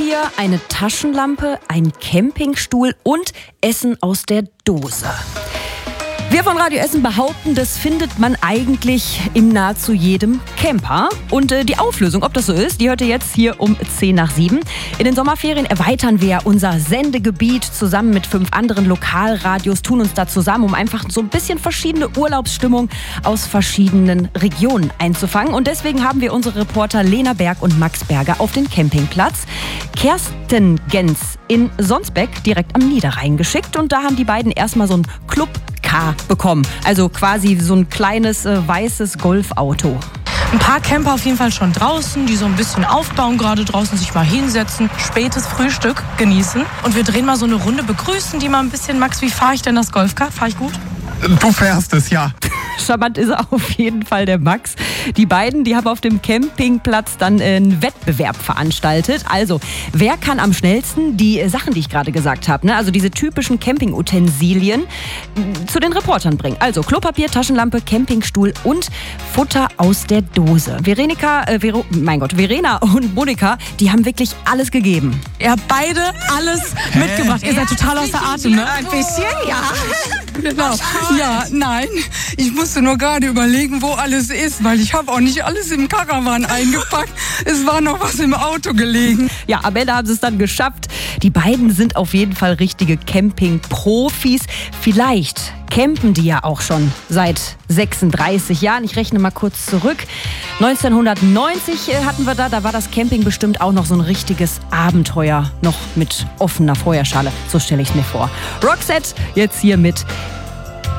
Klopapier, eine Taschenlampe, ein Campingstuhl und Essen aus der Dose. Wir von Radio Essen behaupten, das findet man eigentlich in nahezu jedem Camper. Und die Auflösung, ob das so ist, die hört ihr jetzt hier um 6:50. In den Sommerferien erweitern wir unser Sendegebiet zusammen mit 5 anderen Lokalradios, tun uns da zusammen, um einfach so ein bisschen verschiedene Urlaubsstimmung aus verschiedenen Regionen einzufangen. Und deswegen haben wir unsere Reporter Lena Berg und Max Berger auf den Campingplatz Kersten Gens in Sonsbeck direkt am Niederrhein geschickt. Und da haben die beiden erstmal so ein Club-Car bekommen. Also quasi so ein kleines weißes Golfauto. Ein paar Camper auf jeden Fall schon draußen, die so ein bisschen aufbauen, gerade draußen sich mal hinsetzen, spätes Frühstück genießen. Und wir drehen mal so eine Runde, begrüßen die mal ein bisschen. Max, wie fahre ich denn das Golfcar? Fahre ich gut? Du fährst es, ja. Charmant ist auf jeden Fall der Max. Die beiden, die haben auf dem Campingplatz dann einen Wettbewerb veranstaltet. Also, wer kann am schnellsten die Sachen, die ich gerade gesagt habe, ne? Also diese typischen Campingutensilien, zu den Reportern bringen. Also Klopapier, Taschenlampe, Campingstuhl und Futter aus der Dose. Verena und Monika, die haben wirklich alles gegeben. Ihr habt beide alles mitgebracht. Ihr seid total außer Atem, ne? Ein bisschen, ja. Genau. Ja, nein. Ich musste nur gerade überlegen, wo alles ist, weil ich habe auch nicht alles im Karawan eingepackt. Es war noch was im Auto gelegen. Ja, am Ende haben sie es dann geschafft. Die beiden sind auf jeden Fall richtige Camping-Profis. Vielleicht campen die ja auch schon seit 36 Jahren. Ich rechne mal kurz zurück. 1990 hatten wir da war das Camping bestimmt auch noch so ein richtiges Abenteuer, noch mit offener Feuerschale. So stelle ich es mir vor. Roxette jetzt hier mit